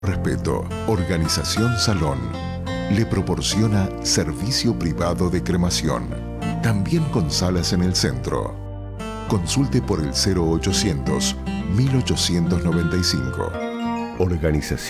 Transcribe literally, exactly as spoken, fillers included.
Respeto. Organización Salón le proporciona servicio privado de cremación, también con salas en el centro. Consulte por el cero ochocientos, mil ochocientos noventa y cinco. Organización